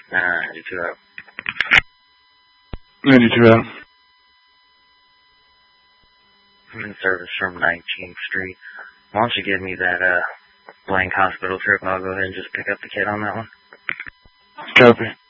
92 out. 92 out. I'm in service from 19th Street. Why don't you give me that, blank hospital trip, and I'll go ahead and just pick up the kid on that one. Copy.